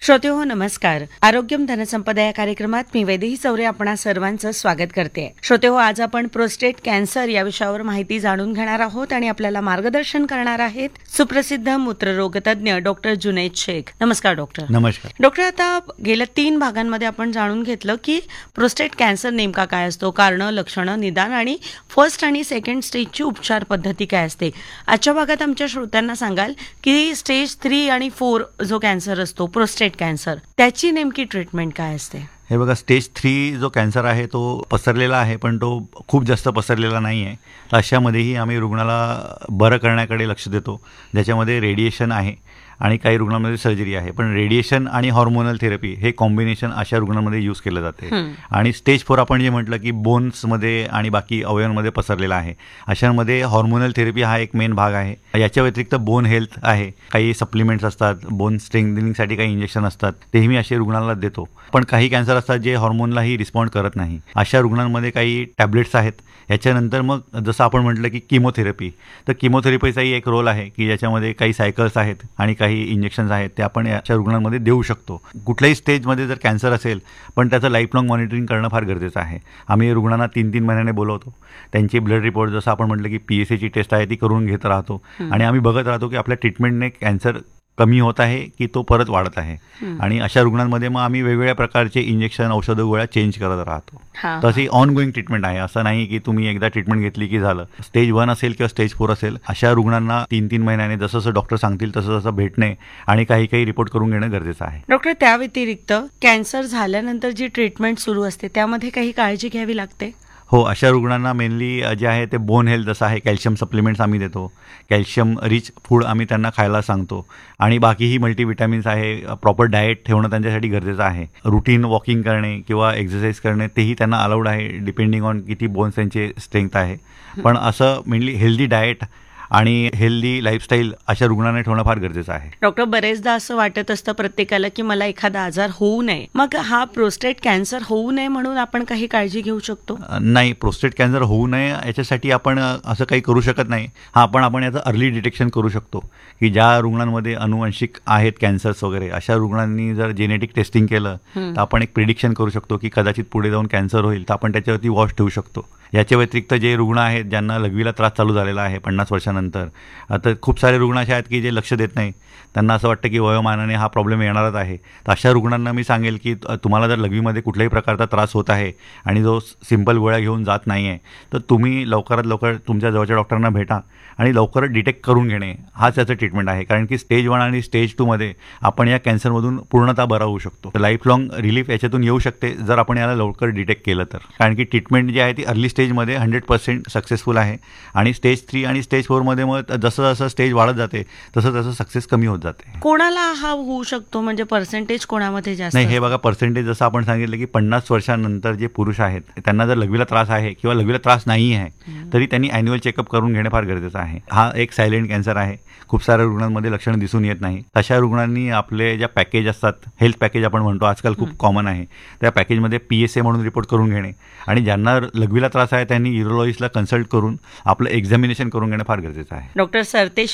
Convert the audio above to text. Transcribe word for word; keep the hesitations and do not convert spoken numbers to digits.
श्रोतेहो नमस्कार. आरोग्यम धनसंपदा या कार्यक्रमात मी वैदेही चौरे आपणा सर्वांचं स्वागत करते. श्रोतेहो, आज आपण प्रोस्टेट कॅन्सर या विषयावर माहिती जाणून घेणार आहोत आणि आपल्याला मार्गदर्शन करणार आहेत सुप्रसिद्ध मूत्ररोग तज्ञ डॉक्टर जुनैद शेख. नमस्कार डॉक्टर. नमस्कार डॉक्टर. आता गेल्या तीन भागांमध्ये आपण जाणून घेतलं की प्रोस्टेट कॅन्सर नेमका काय असतो, कारण, लक्षणं, निदान आणि फर्स्ट आणि सेकंड स्टेजची उपचार पद्धती काय असते. आजच्या भागात आमच्या श्रोत्यांना सांगाल की स्टेज थ्री आणि फोर जो कॅन्सर असतो प्रोस्टेट कॅन्सर, त्याची नेमकी ट्रीटमेंट काय असते. हे बघा, स्टेज थ्री जो कॅन्सर आहे तो पसरलेला आहे, पण तो खूप जास्त पसरलेला नाही आहे. तर अशामध्येही आम्ही रुग्णाला बरं करण्याकडे लक्ष देतो, ज्याच्यामध्ये रेडिएशन आहे आणि काही रुग्णांमध्ये सर्जरी आहे. पण रेडिएशन आणि हॉर्मोनल थेरपी हे कॉम्बिनेशन अशा रुग्णांमध्ये यूज केलं जाते. आणि स्टेज फोर आपण जे म्हटलं की बोन्समध्ये आणि बाकी अवयवांमध्ये पसरलेला आहे, अशांमध्ये हॉर्मोनल थेरपी हा एक मेन भाग आहे. याच्या व्यतिरिक्त बोन हेल्थ आहे, काही सप्लिमेंट्स असतात, बोन स्ट्रेंथनिंगसाठी काही इंजेक्शन असतात, तेही मी असे रुग्णांना देतो. पण काही कॅन्सर असतात जे हॉर्मोनलाही रिस्पॉन्ड करत नाही, अशा रुग्णांमध्ये काही टॅबलेट्स आहेत. याच्यानंतर मग जसं आपण म्हटलं की किमोथेरपी, तर किमोथेरपीचाही एक रोल आहे की ज्याच्यामध्ये काही सायकल्स आहेत आणि काही इंजेक्शन्स आहेत, ते आपण अशा रुग्णांमध्ये देऊ शकतो. कुठल्याही स्टेजमध्ये जर कॅन्सर असेल पण त्याचं लाईफलॉंग मॉनिटरिंग करणं फार गरजेचं आहे. आम्ही रुग्णांना तीन तीन महिन्याने बोलवतो, त्यांची ब्लड रिपोर्ट जसं आपण म्हटलं की पी एस एची टेस्ट आहे ती करून घेत राहतो आणि आम्ही बघत राहतो की आपल्या ट्रीटमेंटने कॅन्सर कमी होत आहे की तो परत वाढत आहे. आणि अशा रुग्णांमध्ये मग आम्ही वेगवेगळ्या प्रकारचे इंजेक्शन, औषधं, गोळ्या चेंज करत राहतो. तशी ऑन गोईंग ट्रीटमेंट आहे, असं नाही की तुम्ही एकदा ट्रीटमेंट घेतली की झालं. स्टेज वन असेल किंवा स्टेज फोर असेल, अशा रुग्णांना तीन तीन महिन्याने जसं जसं डॉक्टर सांगतील तसं तसं भेटणे आणि काही काही रिपोर्ट करून घेणं गरजेचं आहे. डॉक्टर, त्या व्यतिरिक्त कॅन्सर झाल्यानंतर जी ट्रीटमेंट सुरू असते त्यामध्ये काही काळजी घ्यावी लागते. हो, अशा रुग्णांना मेनली जे आहे ते बोन हेल्थ जसं आहे, कॅल्शियम सप्लिमेंट्स आम्ही देतो, कॅल्शियम रिच फूड आम्ही त्यांना खायला सांगतो आणि बाकीही मल्टीविटॅमिन्स आहे, प्रॉपर डाएट ठेवणं त्यांच्यासाठी गरजेचं आहे. रुटीन वॉकिंग करणे किंवा एक्सरसाइज करणे तेही त्यांना अलाउड आहे, डिपेंडिंग ऑन किती बोन्स त्यांचे स्ट्रेंथ आहे. पण असं मेनली हेल्दी डाएट आणि हेल्दी लाईफस्टाईल अशा रुग्णांना ठेवणं फार गरजेचं आहे. डॉक्टर, बरेचदा असं वाटत असतं प्रत्येकाला की मला एखादा आजार होऊ नये, मग हा प्रोस्टेट कॅन्सर होऊ नये म्हणून आपण काही काळजी घेऊ शकतो. नाही, प्रोस्टेट कॅन्सर होऊ नये याच्यासाठी आपण असं काही करू शकत नाही. हा पण आपण याचं अर्ली डिटेक्शन करू शकतो की ज्या रुग्णांमध्ये अनुवंशिक आहेत कॅन्सर्स वगैरे, अशा रुग्णांनी जर जेनेटिक टेस्टिंग केलं तर आपण एक प्रिडिक्शन करू शकतो की कदाचित पुढे जाऊन कॅन्सर होईल, तर आपण त्याच्यावरती वॉच ठेवू शकतो. याच्या व्यतिरिक्त जे रुग्ण आहेत ज्यांना लघवीला त्रास चालू झालेला आहे पन्नास वर्षानंतर, आता खूप सारे रुग्ण असे आहेत की जे लक्ष देत नाही, त्यांना असं वाटतं की वयोमानाने हा प्रॉब्लेम येणारच आहे. तर अशा रुग्णांना मी सांगेल की तुम्हाला जर लघवीमध्ये कुठल्याही प्रकारचा त्रास होत आहे आणि जो सिंपल गोळ्या घेऊन जात नाही आहे, तर तुम्ही लवकरात लवकर तुमच्या जवळच्या डॉक्टरांना भेटा आणि लवकरच डिटेक्ट करून घेणे हाच याचं ट्रीटमेंट आहे. कारण की स्टेज वन आणि स्टेज टूमध्ये आपण या कॅन्सरमधून पूर्णतः बरा होऊ शकतो. लाईफ लॉंग रिलीफ याच्यातून येऊ शकते जर आपण याला लवकर डिटेक्ट केलं तर. कारण की ट्रीटमेंट जी आहे ती अर्ली स्टेजमध्ये हंड्रेड पर्सेंट सक्सेसफुल आहे आणि स्टेज थ्री आणि स्टेज फोरमध्ये मग जसं जसं स्टेज वाढत जाते तसं तसं सक्सेस कमी होत जाते. कोणाला हा होऊ शकतो, म्हणजे पर्सेंटेज कोणामध्ये जास्त? नाही, हे बघा, पर्सेंटेज जसं आपण सांगितलं की पन्नास वर्षानंतर जे पुरुष आहेत त्यांना जर लघवीला त्रास आहे किंवा लघवीला त्रास नाही आहे तरी त्यांनी ॲन्युअल चेकअप करून घेणे फार गरजेचं आहे. हा एक सायलेंट कॅन्सर आहे, खूप साऱ्या रुग्णांमध्ये लक्षणं दिसून येत नाही. अशा रुग्णांनी आपले ज्या पॅकेज असतात, हेल्थ पॅकेज आपण म्हणतो, आजकाल खूप कॉमन आहे, त्या पॅकेजमध्ये पी एस ए म्हणून रिपोर्ट करून घेणे आणि ज्यांना लघवीला त्रास आहे त्यांनी युरोलॉजिस्टला कन्सल्ट करून आपलं एक्झामिनेशन करून घेणं फार गरजेचं आहे. डॉक्टर सरतेश